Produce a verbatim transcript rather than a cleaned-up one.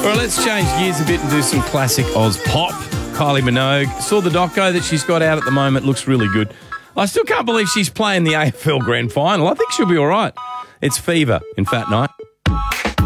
All right, let's change gears a bit and do some classic Oz pop. Kylie Minogue. Saw the doco that she's got out at the moment. Looks really good. I still can't believe she's playing the A F L Grand Final. I think she'll be all right. It's Fever in Fat Night.